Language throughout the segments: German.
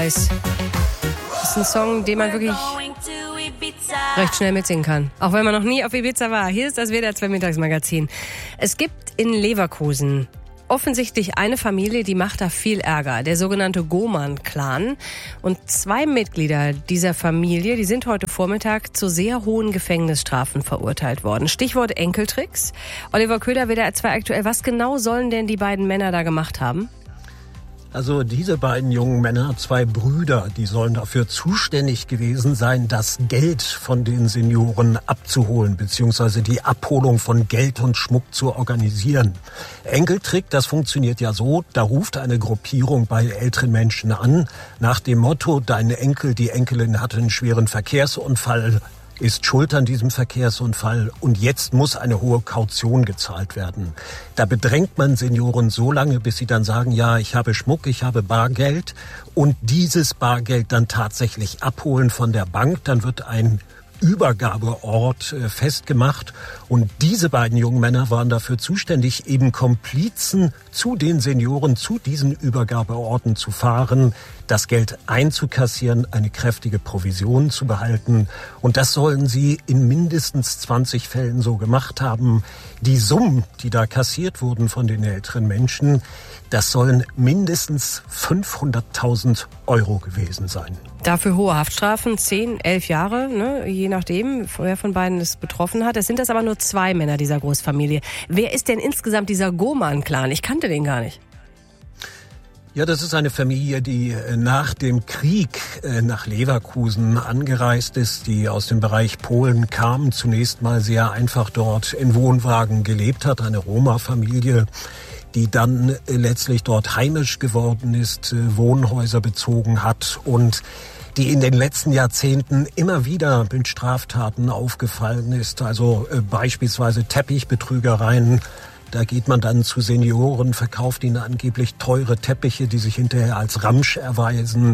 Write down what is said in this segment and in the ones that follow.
Das ist ein Song, den man wirklich recht schnell mitsingen kann. Auch wenn man noch nie auf Ibiza war. Hier ist das WDR 2 Mittagsmagazin. Es gibt in Leverkusen offensichtlich eine Familie, die macht da viel Ärger. Der sogenannte Goman-Clan. Und 2 Mitglieder dieser Familie, die sind heute Vormittag zu sehr hohen Gefängnisstrafen verurteilt worden. Stichwort Enkeltricks. Oliver Köhler, WDR 2 aktuell. Was genau sollen denn die beiden Männer da gemacht haben? Also diese beiden jungen Männer, 2 Brüder, die sollen dafür zuständig gewesen sein, das Geld von den Senioren abzuholen, beziehungsweise die Abholung von Geld und Schmuck zu organisieren. Enkeltrick, das funktioniert ja so, da ruft eine Gruppierung bei älteren Menschen an, nach dem Motto, dein Enkel, die Enkelin hatte einen schweren Verkehrsunfall, ist schuld an diesem Verkehrsunfall und jetzt muss eine hohe Kaution gezahlt werden. Da bedrängt man Senioren so lange, bis sie dann sagen, ja, ich habe Schmuck, ich habe Bargeld und dieses Bargeld dann tatsächlich abholen von der Bank. Dann wird ein Übergabeort festgemacht und diese beiden jungen Männer waren dafür zuständig, eben Komplizen zu den Senioren, zu diesen Übergabeorten zu fahren, das Geld einzukassieren, eine kräftige Provision zu behalten und das sollen sie in mindestens 20 Fällen so gemacht haben. Die Summen, die da kassiert wurden von den älteren Menschen, das sollen mindestens 500.000 Euro gewesen sein. Dafür hohe Haftstrafen, 10, 11 Jahre, ne? Je nachdem, wer von beiden es betroffen hat. Es sind das aber nur 2 Männer dieser Großfamilie. Wer ist denn insgesamt dieser Goman-Clan? Ich kannte den gar nicht. Ja, das ist eine Familie, die nach dem Krieg nach Leverkusen angereist ist, die aus dem Bereich Polen kam, zunächst mal sehr einfach dort in Wohnwagen gelebt hat, eine Roma-Familie, die dann letztlich dort heimisch geworden ist, Wohnhäuser bezogen hat und die in den letzten Jahrzehnten immer wieder mit Straftaten aufgefallen ist, also beispielsweise Teppichbetrügereien. Da geht man dann zu Senioren, verkauft ihnen angeblich teure Teppiche, die sich hinterher als Ramsch erweisen.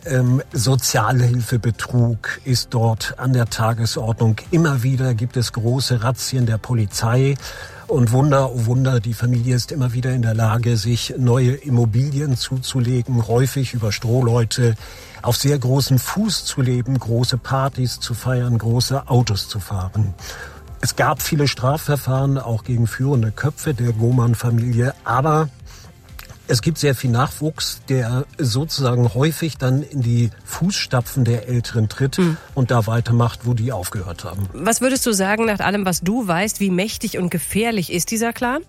Sozialhilfebetrug ist dort an der Tagesordnung. Immer wieder gibt es große Razzien der Polizei. Und Wunder, oh Wunder, die Familie ist immer wieder in der Lage, sich neue Immobilien zuzulegen, häufig über Strohleute, auf sehr großem Fuß zu leben, große Partys zu feiern, große Autos zu fahren. Es gab viele Strafverfahren, auch gegen führende Köpfe der Goman-Familie, aber es gibt sehr viel Nachwuchs, der sozusagen häufig dann in die Fußstapfen der Älteren tritt und da weitermacht, wo die aufgehört haben. Was würdest du sagen, nach allem, was du weißt, wie mächtig und gefährlich ist dieser Clan?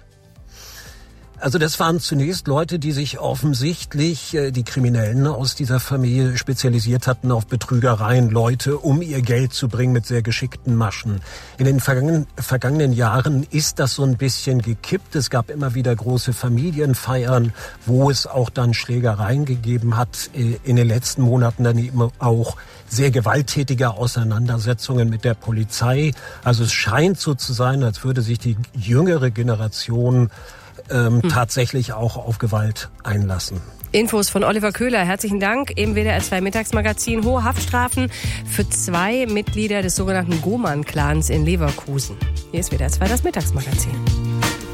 Also das waren zunächst Leute, die sich offensichtlich, die Kriminellen aus dieser Familie spezialisiert hatten auf Betrügereien, Leute, um ihr Geld zu bringen mit sehr geschickten Maschen. In den vergangenen Jahren ist das so ein bisschen gekippt. Es gab immer wieder große Familienfeiern, wo es auch dann Schlägereien gegeben hat. In den letzten Monaten dann eben auch sehr gewalttätige Auseinandersetzungen mit der Polizei. Also es scheint so zu sein, als würde sich die jüngere Generation tatsächlich auch auf Gewalt einlassen. Infos von Oliver Köhler. Herzlichen Dank im WDR 2 Mittagsmagazin. Hohe Haftstrafen für 2 Mitglieder des sogenannten Goman-Clans in Leverkusen. Hier ist WDR 2 das Mittagsmagazin.